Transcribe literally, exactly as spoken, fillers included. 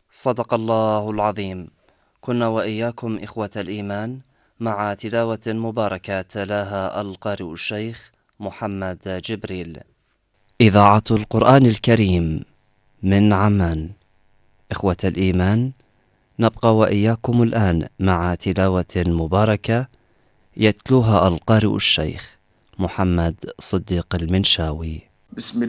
صدق الله العظيم. كنا وإياكم إخوة الإيمان مع تلاوة مباركة تلاها القارئ الشيخ محمد جبريل. إذاعة القرآن الكريم من عمان. إخوة الإيمان، نبقى وإياكم الآن مع تلاوة مباركة يتلوها القارئ الشيخ محمد صديق المنشاوي. بسم